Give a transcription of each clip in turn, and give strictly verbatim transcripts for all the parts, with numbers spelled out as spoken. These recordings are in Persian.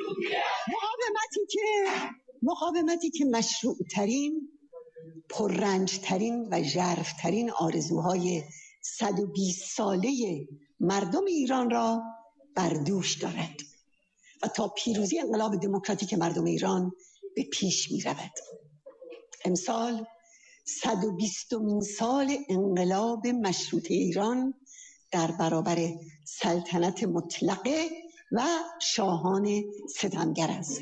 مقاومتی که مقاومتی که مشروع ترین، پررنج ترین و ژرف ترین آرزوهای صد و بیست ساله مردم ایران را بر دوش دارد و تا پیروزی انقلاب دموکراتیک مردم ایران به پیش می رود. امسال صد و بیستمین سال انقلاب مشروطه ایران در برابر سلطنت مطلقه و شاهان ستمگر است.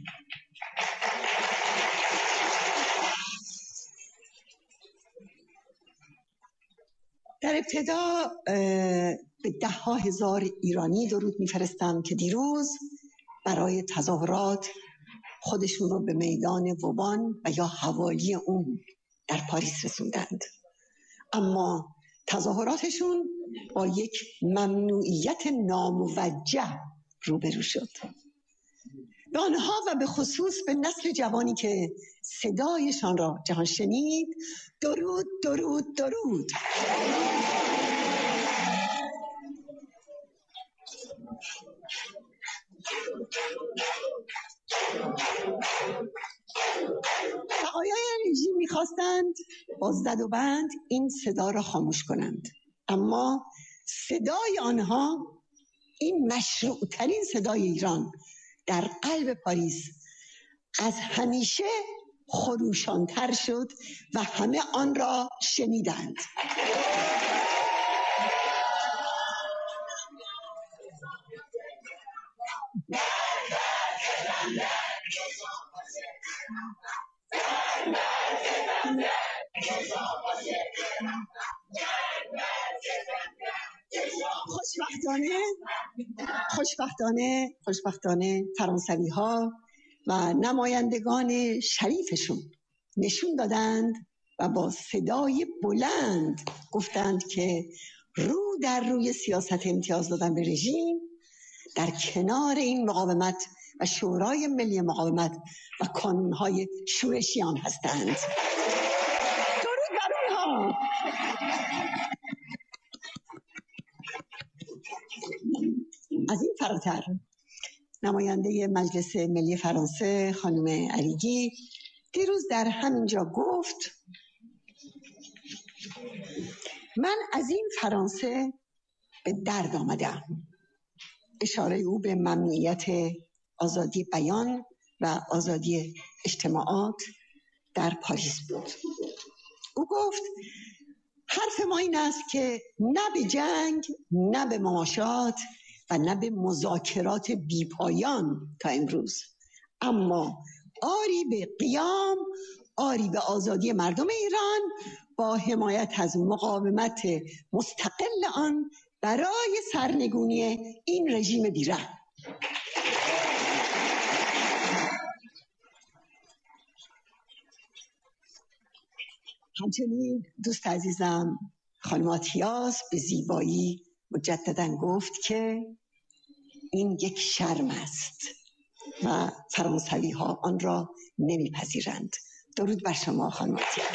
در ابتدا به ده ها هزار ایرانی درود میفرستم که دیروز برای تظاهرات خودشون رو به میدان ووبان و یا حوالی اون در پاریس رسوندند، اما تظاهراتشون با یک ممنوعیت ناموجه روبرو شد. به آنها و به خصوص به نسل جوانی که صدایشان را جهان شنید درود درود درود. بقایای رژیم می‌خواستند با زد و بند این صدا را خاموش کنند، اما صدای آنها، این مشروع ترین صدای ایران در قلب پاریس، از همیشه خروشان‌تر شد و همه آن را شنیدند. خوشبختانه خوشبختانه خوشبختانه فرانسوی ها و نمایندگان شریفشون نشون دادند و با صدای بلند گفتند که رو در روی سیاست امتیاز دادن به رژیم در کنار این مقاومت و شورای ملی مقاومت و کانونهای شورشیان هستند. درود بر اونها. از این فراتر نماینده مجلس ملی فرانسه خانم علیگی دیروز در همینجا گفت من از این فرانسه به درد آمدم. اشاره او به ممنوعیت آزادی بیان و آزادی اجتماعات در پاریس بود. او گفت حرف ما این است که نه به جنگ، نه به مماشات و نه به مذاکرات بیپایان تا امروز، اما آری به قیام، آری به آزادی مردم ایران با حمایت از مقاومت مستقل آن برای سرنگونی این رژیم بی‌رحم. همچنین دوست عزیزم خانم آتیاس به زیبایی مجدداً گفت که این یک شرم است و فرانسوی ها آن را نمیپذیرند. درود بر شما خانم آتیاس.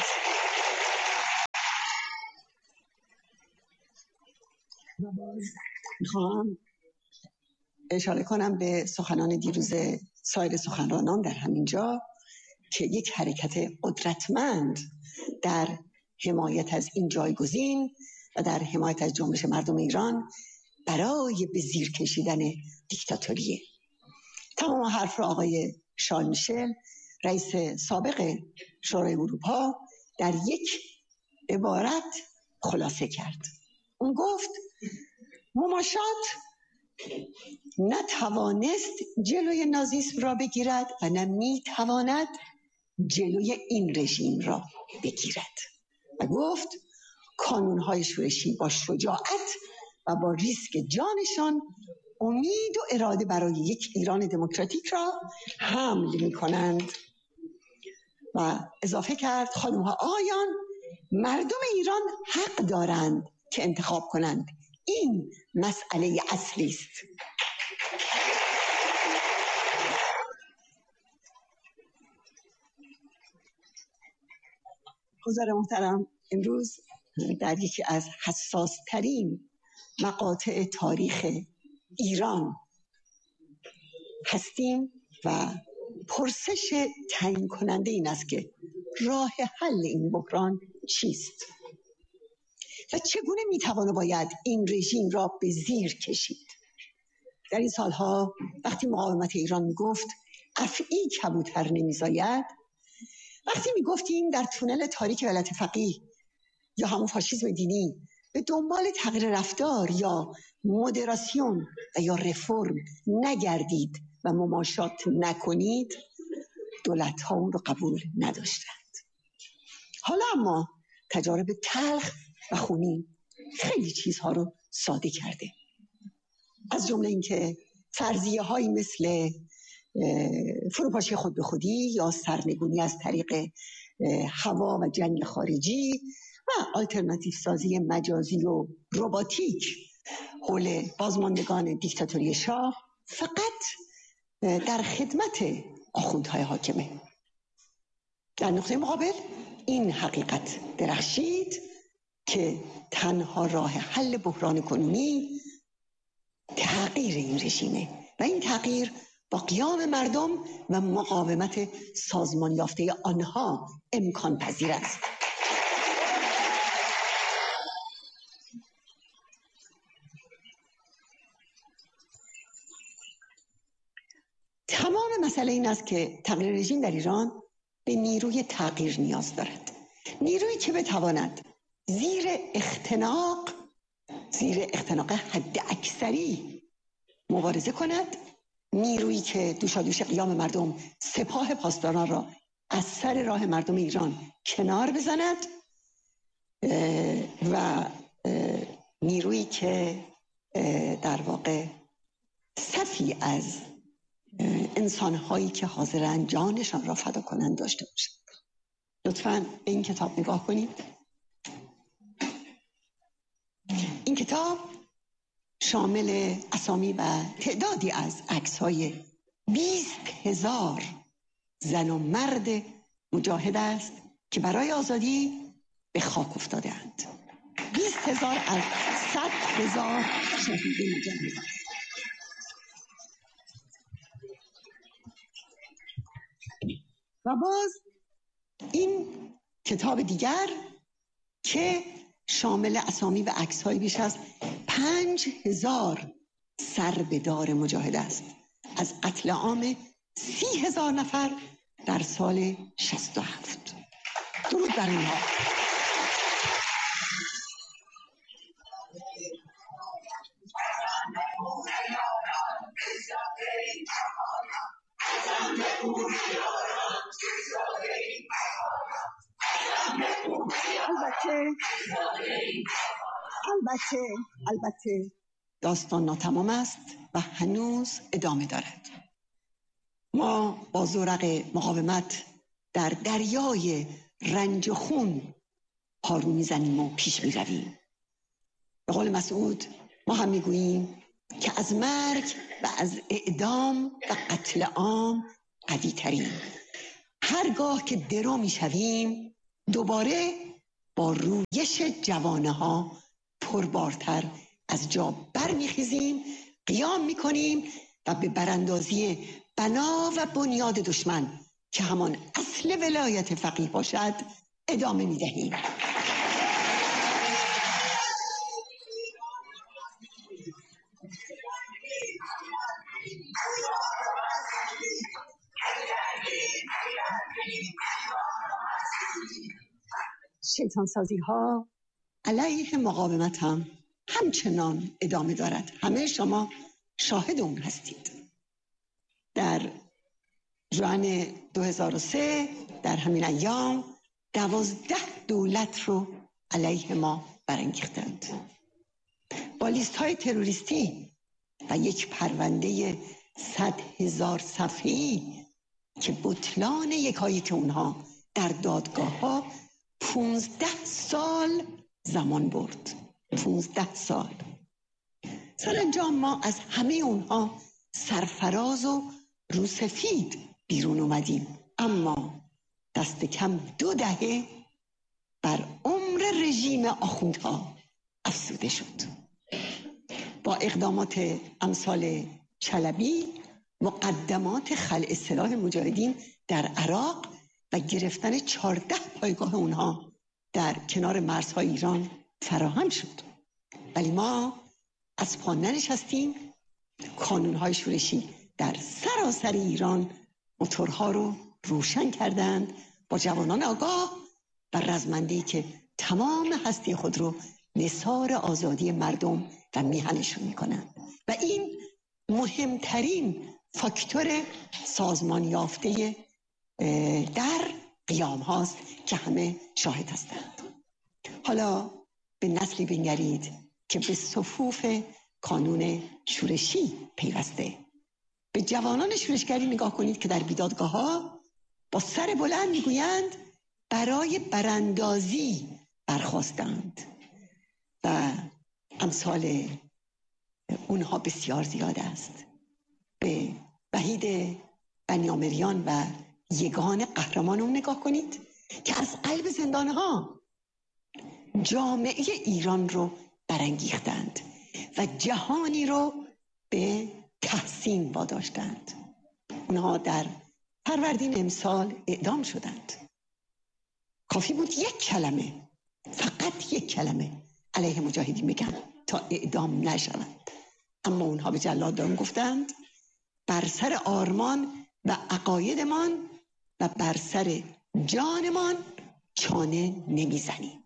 میخوام اشاره کنم به سخنان دیروز سایر سخنرانان در همینجا که یک حرکت قدرتمند در حمایت از این جایگزین و در حمایت از جنبش مردم ایران برای به زیر کشیدن دیکتاتوریه. تمام حرف را آقای شارل میشل رئیس سابق شورای اروپا در یک عبارت خلاصه کرد. اون گفت مماشات نتوانست جلوی نازیسم را بگیرد و نه میتواند جلوی این رژیم را بگیرد و گفت کانونهای شورشی با شجاعت و با ریسک جانشان امید و اراده برای یک ایران دموکراتیک را حمل می کنند و اضافه کرد خانم‌ها آقایان، مردم ایران حق دارند که انتخاب کنند. این مسئله اصلی است. حضار محترم، امروز در یکی از حساس ترین مقاطع تاریخ ایران هستیم و پرسش تعیین کننده این است که راه حل این بحران چیست و چگونه میتوانه باید این رژیم را به زیر کشید. در این سالها وقتی مقاومت ایران میگفت افعی کبوتر نمیزاید، وقتی میگفتیم در تونل تاریک ولایت فقیه یا همون فاشیسم دینی به دنبال تغییر رفتار یا مدراسیون و یا رفرم نگردید و مماشات نکنید، دولت ها اون رو قبول نداشتند. حالا اما تجارب تلخ و خونین خیلی چیزها رو ساده کرده، از جمله اینکه فرضیه هایی مثل فروپاشی خود به خودی یا سرنگونی از طریق هوا و جنگ خارجی و آلترناتیو سازی مجازی و رباتیک حول بازماندگان دیکتاتوری شاه فقط در خدمت آخوندهای حاکمه. در نقطه مقابل این حقیقت درخشید که تنها راه حل بحران کنونی تغییر این رژیمه و این تغییر با قیام مردم و مقاومت سازمان یافته آنها امکان پذیر است. تمام مسئله این است که تغییر رژیم در ایران به نیروی تغییر نیاز دارد، نیرویی که بتواند زیر اختناق زیر اختناق حد اکثری مبارزه کند، نیرویی که دوشادوش قیام مردم سپاه پاسداران را از سر راه مردم ایران کنار بزند و نیرویی که در واقع صفی از انسان‌هایی که حاضرن جانشان را فدا کنند داشته باشند. لطفاً به این کتاب نگاه کنید. این کتاب شامل اسامی و تعدادی از عکس‌های بیست هزار زن و مرد مجاهد است که برای آزادی به خاک افتاده‌اند. بیست هزار از صد هزار شهید مجاهد. و باز این کتاب دیگر که شامل اسامی و عکس‌های بیش از پنج هزار سربدار مجاهد است از قتل عام سی هزار نفر در سال شصت و هفت. درود بر اینها. البته البته البته داستان ناتمام است و هنوز ادامه دارد. ما با زورق مقاومت در دریای رنج و خون پارو میزنیم و پیش میرویم. به قول مسعود ما هم میگوییم که از مرگ و از اعدام و قتل عام قوی تریم. هرگاه که درو میشویم دوباره با رویش جوانه ها پربارتر از جا برمیخیزیم، قیام میکنیم و به براندازی بنا و بنیاد دشمن که همان اصل ولایت فقیه باشد ادامه میدهیم. شیطان سازی ها علیه مقاومت هم همچنان ادامه دارد. همه شما شاهد اون هستید. در ژوئن دو هزار و سه در همین ایام دوازده دولت رو علیه ما برانگیختند با لیست های تروریستی و یک پرونده صد هزار صفحه‌ای که بطلان یکایک اونها در دادگاه ها پونزده سال زمان برد. پونزده سال. سرانجام ما از همه اونها سرفراز و روسفید بیرون اومدیم، اما دست کم دو دهه بر عمر رژیم آخوندها افزوده شد. با اقدامات امثال چلبی مقدمات خلع سلاح مجاهدین در عراق و گرفتن چهارده پایگاه اونها در کنار مرزهای ایران فراهم شد. ولی ما از پا ننشستیم. کانونهای شورشی در سراسر ایران موتورها رو روشن کردند با جوانان آگاه و رزمنده‌ای که تمام هستی خود رو نثار آزادی مردم و میهنشون میکنند و این مهمترین فاکتور سازمان یافته در قیام هاست که همه شاهد هستند. حالا به نسلی بنگرید که به صفوف کانون شورشی پیوسته. به جوانان شورشگری نگاه کنید که در بیدادگاه ها با سر بلند میگویند برای براندازی برخواستند و امثال اونها بسیار زیاد است. به وحید بنیامریان و یگان قهرمان اون نگاه کنید که از قلب زندانها جامعه ایران رو برانگیختند و جهانی رو به تحسین واداشتند. اونها در فروردین امسال اعدام شدند. کافی بود یک کلمه، فقط یک کلمه علیه مجاهدین بگن تا اعدام نشوند، اما اونها به جلادان گفتند بر سر آرمان و عقایدمان و بر سر جانمان چانه نمیزنیم.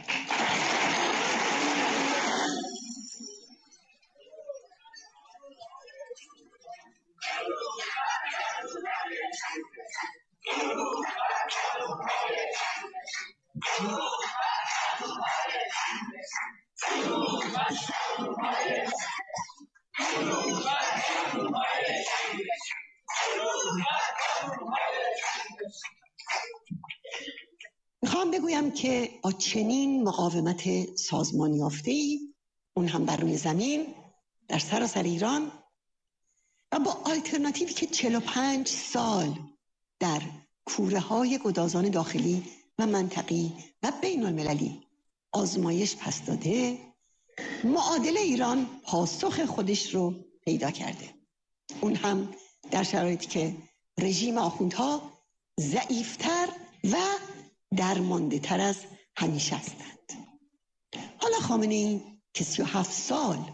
میخوام بگویم که با چنین مقاومت سازمان یافته‌ای، اون هم بر روی زمین در سراسر ایران و با آلترناتیوی که چهل و پنج سال در کوره های گدازان داخلی و منطقی و بین المللی آزمایش پس داده، معادله ایران پاسخ خودش رو پیدا کرده. اون هم در شرایطی که رژیم آخوندها ضعیفتر و درمانده تر از همیشه هستند. حالا خامنه‌ای که سی و هفت سال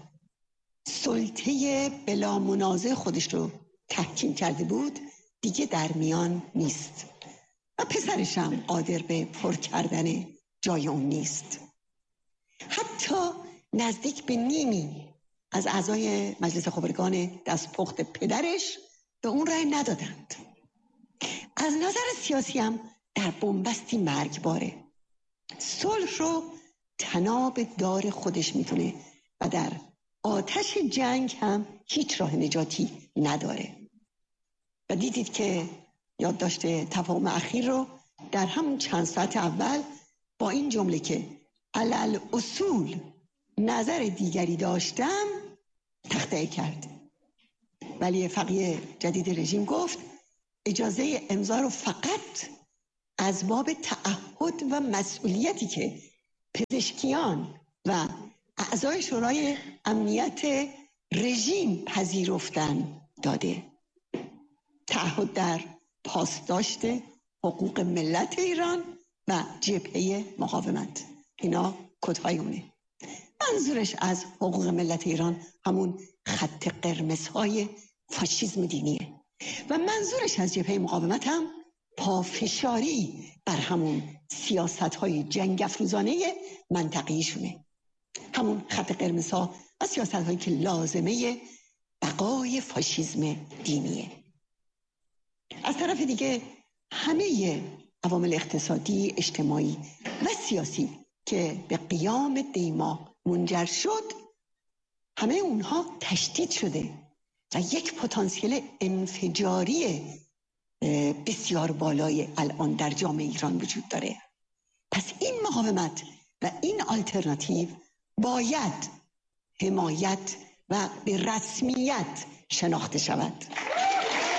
سلطه بلا منازع خودش رو تحکیم کرده بود دیگه در میان نیست و پسرش هم قادر به پر کردن جای اون نیست. حتی نزدیک به نیمی از اعضای مجلس خبرگان دستپخت پدرش به اون رأی ندادند. از نظر سیاسی هم در بنبستی مرگباره. صلح رو تناب دار خودش میتونه و در آتش جنگ هم هیچ راه نجاتی نداره. و دیدید که یادداشت تفاهم اخیر رو در همون چند ساعت اول با این جمله که علل اصول نظر دیگری داشتم تخطئه کرد. ولی فقیه جدید رژیم گفت اجازه امضا رو فقط از باب تعهد و مسئولیتی که پزشکیان و اعضای شورای امنیت رژیم پذیرفتن داده. تعهد در پاسداشت حقوق ملت ایران و جبهه مقاومت. اینا کدهای اونه. منظورش از حقوق ملت ایران همون خط قرمزهای فاشیسم دینیه و منظورش از جبهه مقاومت هم پافشاری بر همون سیاست‌های جنگ افروزانه منطقیشونه، همون خط قرمزها و سیاست‌هایی که لازمه بقای فاشیسم دینیه. از طرف دیگه همه عوامل اقتصادی، اجتماعی و سیاسی که به قیام دیما منجر شد، همه اونها تشدید شده و یک پتانسیل انفجاری بسیار بالای الان در جامعه ایران وجود داره. پس این مقاومت و این آلترناتیو باید حمایت و به رسمیت شناخته شود.